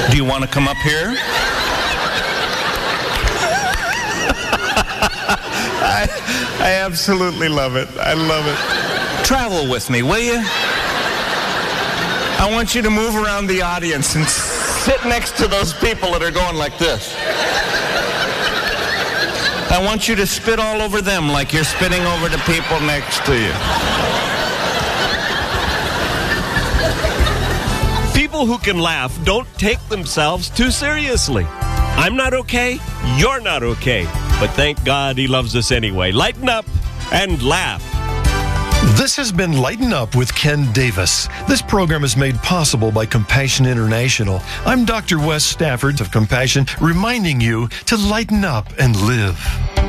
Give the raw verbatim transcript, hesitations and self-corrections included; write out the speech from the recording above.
Do you want to come up here? I, I absolutely love it. I love it. Travel with me, will you? I want you to move around the audience and sit next to those people that are going like this. I want you to spit all over them like you're spitting over the people next to you. People who can laugh don't take themselves too seriously. I'm not okay, you're not okay. But thank God he loves us anyway. Lighten up and laugh. This has been Lighten Up with Ken Davis. This program is made possible by Compassion International. I'm Doctor Wes Stafford of Compassion, reminding you to lighten up and live.